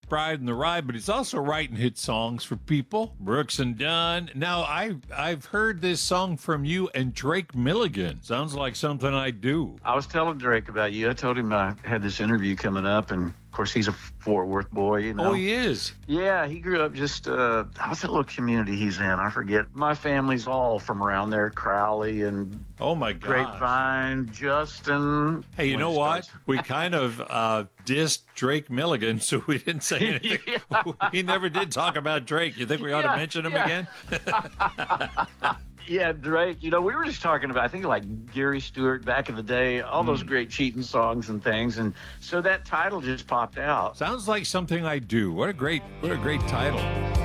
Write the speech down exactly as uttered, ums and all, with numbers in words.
Pride and the Ride, but he's also writing hit songs for people, Brooks and Dunn. Now, I, I've heard this song from you and Drake Milligan. Sounds like something I do. I was telling Drake about you. I told him I had this interview coming up, and of course, he's a Fort Worth boy, you know. Oh, he is? Yeah, he grew up just, uh, how's that little community he's in? I forget. My family's all from around there, Crowley and oh my God, Grapevine, Justin. Hey, you know what? We kind of uh, dissed Drake Milligan, so we didn't say anything. Yeah. He never did talk about Drake. You think we ought Yeah, to mention him yeah. again? Yeah, Drake, you know, we were just talking about, I think, like Gary Stewart back in the day, all those great cheating songs and things. And so that title just popped out. Sounds like something I do. What a great, what a great title.